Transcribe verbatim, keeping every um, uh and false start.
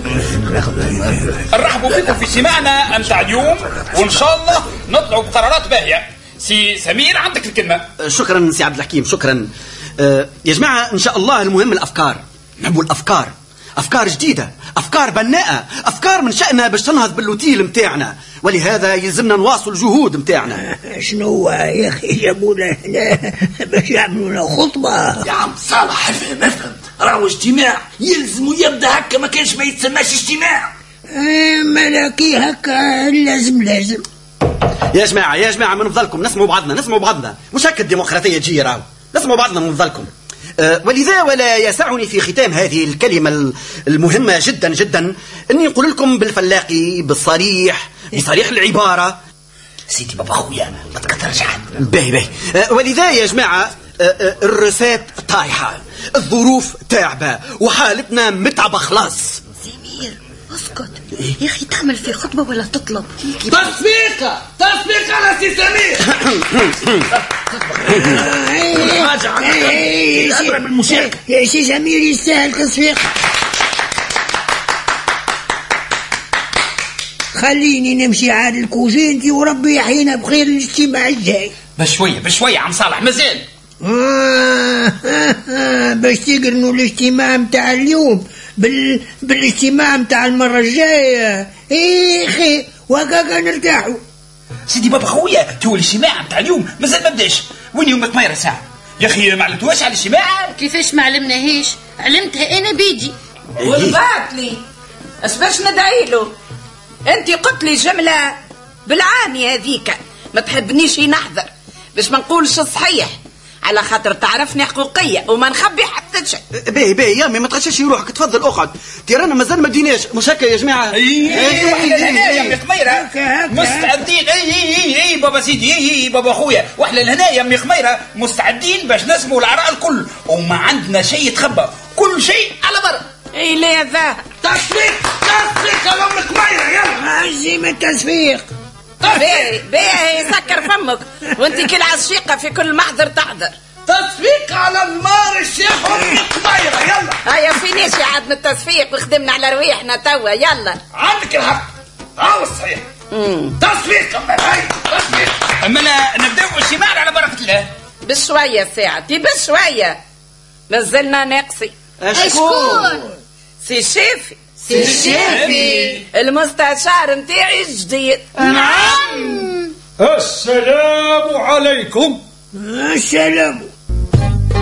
نرحبوا بكم في اجتماعنا متاع اليوم، وان شاء الله نطلعوا بقرارات باهيه. سي سمير عندك الكلمه. شكرا سي عبد الحكيم، شكرا. أه يا جماعه ان شاء الله المهم الافكار، نحبوا الافكار، افكار جديده، افكار بناءه، افكار من شأنها باش تنهض بالوتيل متاعنا، ولهذا يلزمنا نواصل الجهود متاعنا. شنو يا اخي جابونا هنا باش يعملوا لنا خطبه؟ يا عم صالح افهم افهم، راهو اجتماع يلزم يبدا هكا، ما كانش ما يتسماش اجتماع. ملاكي هكا لازم لازم. يا جماعه يا جماعه من فضلكم نسمعوا بعضنا، نسمعوا بعضنا، مش هكا الديمقراطيه تجي، راهو نسمعوا بعضنا من فضلكم. أه ولذا ولا يسعني في ختام هذه الكلمه المهمه جدا جدا اني نقول لكم بالفلاقي بالصريح بصريح العباره. سيدي بابا خويا ما تكثرش عاد. باهي باهي. أه ولذا يا جماعه أه الرسات طايحه، الظروف تعبه، وحالتنا متعبه خلاص. سمير اسكت يا اخي، تعمل في خطبه ولا تطلب؟ تصفيقه تصفيقه على سي سمير. حاجه عن الموسيقى يا سي سمير يستاهل تصفيق. خليني نمشي عاد الكوزينتي وربي يحيينا بخير الاجتماع الجاي. بشويه بشويه عم صالح مازال. آه آه آه باش تقرنوا الاجتماع متاع اليوم بال... بالاجتماع متاع المرة الجاية. ايه خي وهكاكا نرتاحوا. سيدي بابا خويا تو الاجتماع متاع اليوم مازال ما بداش، وين يوم طميرة ساعة يا اخي ما علمتوهاش على الاجتماع؟ كيفاش ما علمناهيش؟ علمتها انا بيجي. والبعت لي اش باش ندعيله؟ انت قلت لي جملة بالعامية هذيك ما تحبنيش نحضر باش ما نقولش صحيح، على خاطر تعرفني حقوقية وما نخبي حتى شيء. باهي باهي يا امي ما تغشش روحك، تفضل اقعد، تيرانا مازال ما بديناش، مش هكا يا جماعه؟ اي هنا يا امي خميره مستعدين. اي اي اي بابا سيدي، اي بابا خويا، واحنا لهنا يا امي خميره مستعدين باش نسموا العراء الكل، وما عندنا شيء يتخبى، كل شيء على برا. اي لا ذا تصفيق تصفيق يا ام خميره، يلا عزيم التصفيق. باهي باهي سكر فمك، وانت كل عشيقة في كل محضر تحضر. تصفيق على النار الشيخ ام خميره، يلا. هيا فينيش عاد من التصفيق وخدمنا على رواحنا توا، يلا. عندك الحق، هاو الصحيح. تصفيق اما هاي تصفيق. اما نبداو الاجتماع على بركه الله. بشويه ساعتي بشويه، مازلنا ناقصي. اشكون؟ سي شافي. سي شافي المستشار نتاعي الجديد. نعم. السلام عليكم. السلام.